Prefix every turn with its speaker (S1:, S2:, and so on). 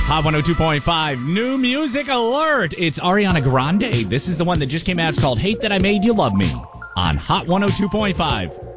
S1: Hot 102.5, new music alert. It's Ariana Grande. This is the one that just came out. It's called Hate That I Made You Love Me on Hot 102.5.